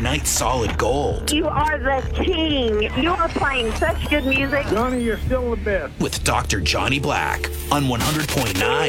Tonight's Solid Gold. You are the king. You are playing such good music. Johnny, you're still the best. With Dr. Johnny Black on 100.9